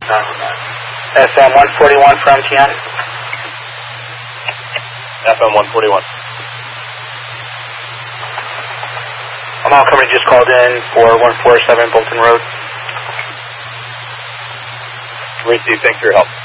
FM 141 from Tiana. FM 141. All company just called in for 147 Bolton Road. Receive, thanks for your help.